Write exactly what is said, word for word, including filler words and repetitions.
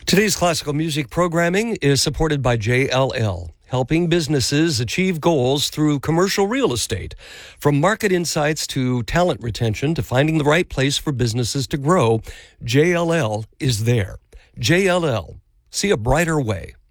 Today's classical music programming is supported by J L L, helping businesses achieve goals through commercial real estate. From market insights to talent retention to finding the right place for businesses to grow, J L L is there. J L L, see a brighter way.